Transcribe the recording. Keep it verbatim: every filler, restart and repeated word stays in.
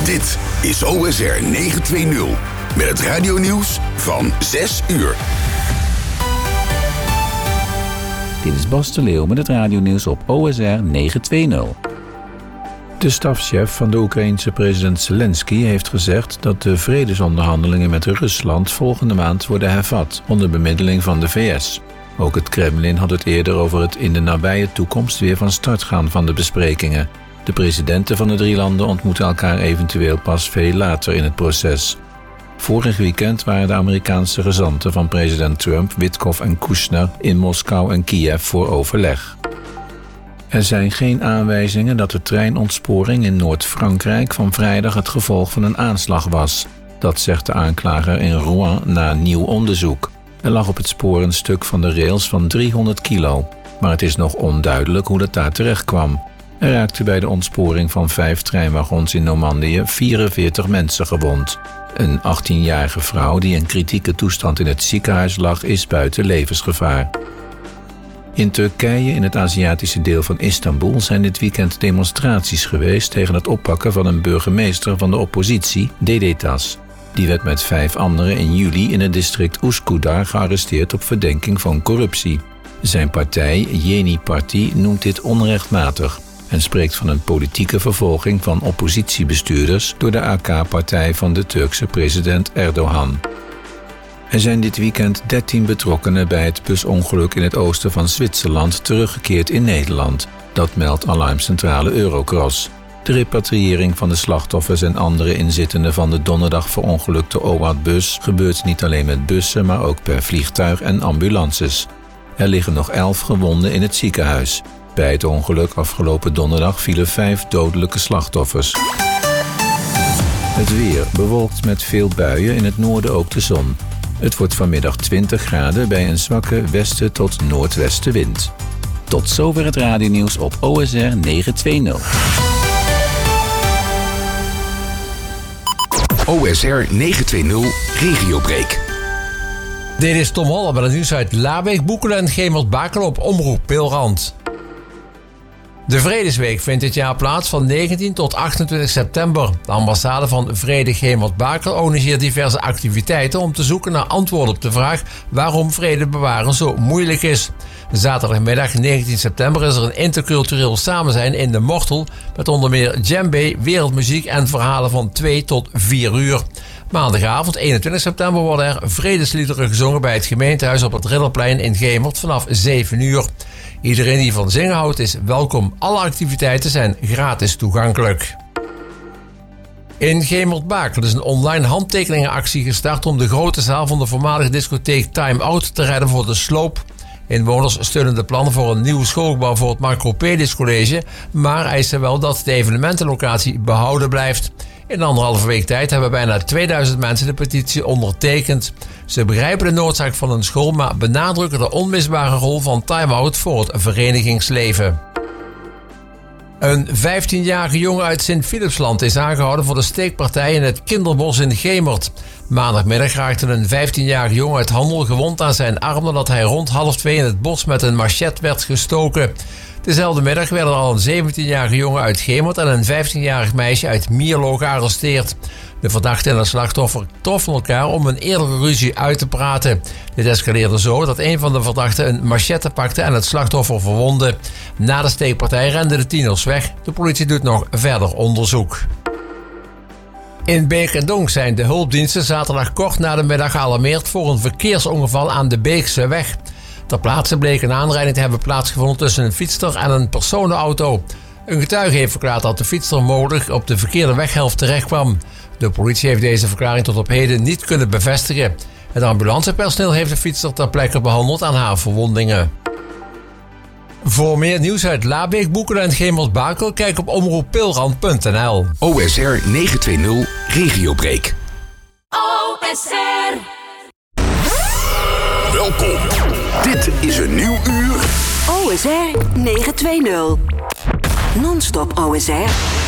Dit is O S R negenhonderdtwintig met het radionieuws van zes uur. Dit is Bas de Leeuw met het radionieuws op O S R negenhonderdtwintig. De stafchef van de Oekraïense president Zelensky heeft gezegd dat de vredesonderhandelingen met Rusland volgende maand worden hervat onder bemiddeling van de V S. Ook het Kremlin had het eerder over het in de nabije toekomst weer van start gaan van de besprekingen. De presidenten van de drie landen ontmoeten elkaar eventueel pas veel later in het proces. Vorig weekend waren de Amerikaanse gezanten van president Trump, Witkoff en Kushner in Moskou en Kiev voor overleg. Er zijn geen aanwijzingen dat de treinontsporing in Noord-Frankrijk van vrijdag het gevolg van een aanslag was. Dat zegt de aanklager in Rouen na nieuw onderzoek. Er lag op het spoor een stuk van de rails van driehonderd kilo, maar het is nog onduidelijk hoe dat daar terecht kwam. Er raakten bij de ontsporing van vijf treinwagons in Normandië vierenveertig mensen gewond. Een achttienjarige vrouw die in kritieke toestand in het ziekenhuis lag, is buiten levensgevaar. In Turkije, in het Aziatische deel van Istanbul, zijn dit weekend demonstraties geweest tegen het oppakken van een burgemeester van de oppositie, Dedetas. Die werd met vijf anderen in juli in het district Üsküdar gearresteerd op verdenking van corruptie. Zijn partij, Yeni Parti, noemt dit onrechtmatig en spreekt van een politieke vervolging van oppositiebestuurders door de A K-partij van de Turkse president Erdogan. Er zijn dit weekend dertien betrokkenen bij het busongeluk in het oosten van Zwitserland teruggekeerd in Nederland. Dat meldt alarmcentrale Eurocross. De repatriëring van de slachtoffers en andere inzittenden van de donderdag verongelukte O W A D-bus gebeurt niet alleen met bussen, maar ook per vliegtuig en ambulances. Er liggen nog elf gewonden in het ziekenhuis. Bij het ongeluk afgelopen donderdag vielen vijf dodelijke slachtoffers. Het weer bewolkt met veel buien, in het noorden ook de zon. Het wordt vanmiddag twintig graden bij een zwakke westen tot noordwestenwind. Tot zover het radionieuws op O S R negenhonderdtwintig. O S R negenhonderdtwintig Regiobreak. Dit is Tom Holler met het nieuws uit Labeek, Boekelen en Gemert-Bakel op Omroep Peelrand. De Vredesweek vindt dit jaar plaats van negentien tot achtentwintig september. De ambassade van Vrede Gemert-Bakel organiseert diverse activiteiten om te zoeken naar antwoorden op de vraag waarom vrede bewaren zo moeilijk is. Zaterdagmiddag negentien september is er een intercultureel samenzijn in de Mortel met onder meer djembe, wereldmuziek en verhalen van twee tot vier uur. Maandagavond eenentwintig september worden er vredesliederen gezongen bij het gemeentehuis op het Ridderplein in Gemert vanaf zeven uur. Iedereen die van zingen houdt is welkom. Alle activiteiten zijn gratis toegankelijk. In Gemert-Bakel is een online handtekeningenactie gestart om de grote zaal van de voormalige discotheek Time Out te redden voor de sloop. Inwoners steunen de plannen voor een nieuwe schoolgebouw voor het Macropedis College, maar eisen wel dat de evenementenlocatie behouden blijft. In anderhalve week tijd hebben bijna tweeduizend mensen de petitie ondertekend. Ze begrijpen de noodzaak van een school, maar benadrukken de onmisbare rol van Time Out voor het verenigingsleven. Een vijftienjarige jongen uit Sint-Philipsland is aangehouden voor de steekpartij in het Kinderbos in Gemert. Maandagmiddag raakte een vijftienjarige jongen uit Handel gewond aan zijn arm nadat hij rond half twee in het bos met een machette werd gestoken. Dezelfde middag werden al een zeventienjarige jongen uit Gemert en een vijftienjarig meisje uit Mierlo gearresteerd. De verdachte en het slachtoffer troffen elkaar om een eerdere ruzie uit te praten. Dit escaleerde zo dat een van de verdachten een machette pakte en het slachtoffer verwondde. Na de steekpartij renden de tieners weg. De politie doet nog verder onderzoek. In Beek en Donk zijn de hulpdiensten zaterdag kort na de middag gealarmeerd voor een verkeersongeval aan de Beekse weg. Ter plaatse bleek een aanrijding te hebben plaatsgevonden tussen een fietser en een personenauto. Een getuige heeft verklaard dat de fietser mogelijk op de verkeerde weghelft terecht kwam. De politie heeft deze verklaring tot op heden niet kunnen bevestigen. Het ambulancepersoneel heeft de fietser ter plekke behandeld aan haar verwondingen. Voor meer nieuws uit Labeek, Boekelen en Gemert-Bakel, kijk op omroep peelrand punt n l. O S R negenhonderdtwintig Regiobreak. O S R. Welkom. Dit is een nieuw uur. O S R negenhonderdtwintig. Non-stop O S R.